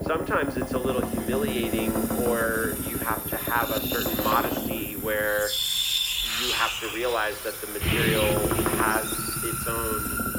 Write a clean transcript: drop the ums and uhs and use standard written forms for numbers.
sometimes it's a little humiliating, or you have to have a certain modesty where you have to realize that the material has its own